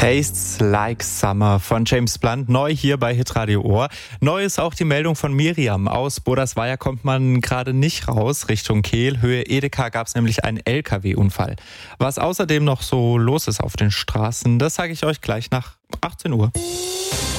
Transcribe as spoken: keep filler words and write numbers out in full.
Tastes Like Summer von James Blunt, neu hier bei Hitradio Ohr. Neu ist auch die Meldung von Miriam. Aus Bodersweier kommt man gerade nicht raus, Richtung Kehl. Höhe Edeka gab es nämlich einen L K W-Unfall. Was außerdem noch so los ist auf den Straßen, das sage ich euch gleich nach achtzehn Uhr.